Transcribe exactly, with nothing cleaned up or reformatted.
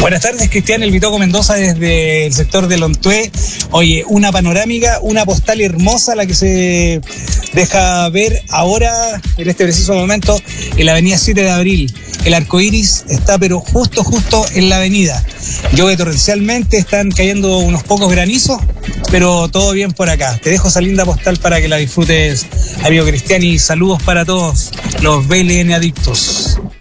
Buenas tardes, Cristian El Bitoco Mendoza desde el sector de Lontué. Oye, una panorámica, una postal hermosa la que se deja ver ahora, en este preciso momento, en la avenida siete de abril. El arco iris está pero justo, justo en la avenida. Llueve torrencialmente, están cayendo unos pocos granizos, pero todo bien por acá. Te dejo esa linda postal para que la disfrutes, amigo Cristian, y saludos para todos los B L N adictos.